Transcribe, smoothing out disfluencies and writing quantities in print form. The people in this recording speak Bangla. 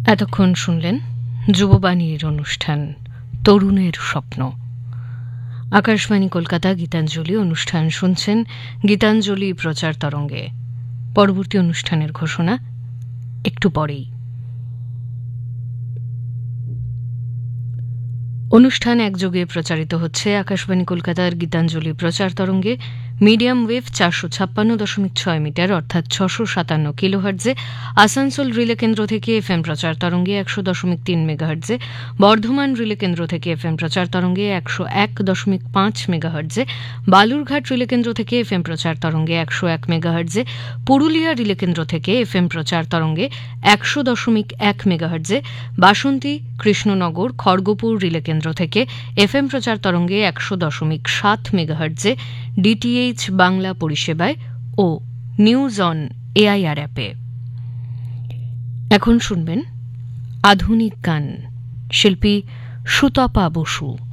এতক্ষণ শুনলেন যুববাণীর অনুষ্ঠান তরুণের স্বপ্ন। আকাশবাণী কলকাতা গীতাঞ্জলি অনুষ্ঠান শুনছেন গীতাঞ্জলি প্রচার তরঙ্গে। পরবর্তী অনুষ্ঠানের ঘোষণা একটু পরেই। অনুষ্ঠান একযোগে প্রচারিত হচ্ছে আকাশবাণী কলকাতার গীতাঞ্জলি প্রচার তরঙ্গে মিডিয়াম ওয়েভ 456.6 মিটার অর্থাৎ 657 কিলোহার্টজে, আসানসোল রিলে কেন্দ্র থেকে এফএম প্রচার তরঙ্গে 100.3 মেগাহার্টজে, বর্ধমান রিলে কেন্দ্র থেকে এফএম প্রচার তরঙ্গে 101.5 মেগাহার্টজে, বালুরঘাট রিলে কেন্দ্র থেকে এফএম প্রচার তরঙ্গে 101 মেগাহার্টজে, পুরুলিয়া রিলে কেন্দ্র থেকে এফএম প্রচার তরঙ্গে 100.1 মেগাহার্টজে, বাসন্তী, কৃষ্ণনগর, খড়গপুর রিলে কেন্দ্র থেকে এফএম প্রচার তরঙ্গে 100.7 মেগাহার্টজে, ডিটিএইচ বাংলা পরিষেবায় ও নিউজ অন এআইআর অ্যাপে। এখন শুনবেন আধুনিক গান, শিল্পী সুতপা বসু।